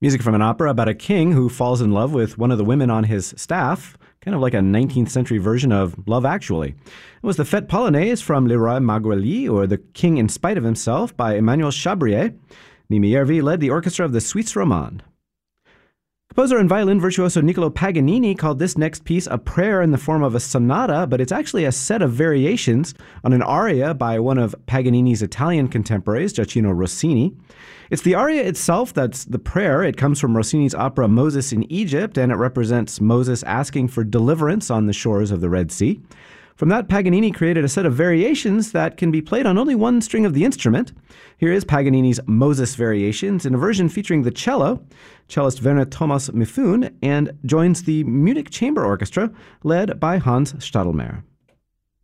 Music from an opera about a king who falls in love with one of the women on his staff, kind of like a 19th century version of Love Actually. It was the Fête Polonaise from Le Roi Marguerite, or The King in Spite of Himself, by Emmanuel Chabrier. Nimi Järvi led the orchestra of the Suisse Romande. Composer and violin virtuoso Niccolo Paganini called this next piece a prayer in the form of a sonata, but it's actually a set of variations on an aria by one of Paganini's Italian contemporaries, Gioacchino Rossini. It's the aria itself that's the prayer. It comes from Rossini's opera Moses in Egypt, and it represents Moses asking for deliverance on the shores of the Red Sea. From that, Paganini created a set of variations that can be played on only one string of the instrument. Here is Paganini's Moses Variations in a version featuring the cello. Cellist Werner Thomas Mifun, and joins the Munich Chamber Orchestra led by Hans Stadelmeier.